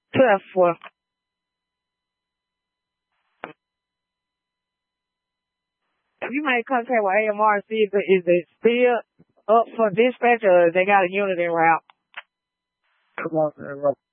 12-4. If you make contact with AMR, see if is it still up for dispatch or they got a unit en route. Come on,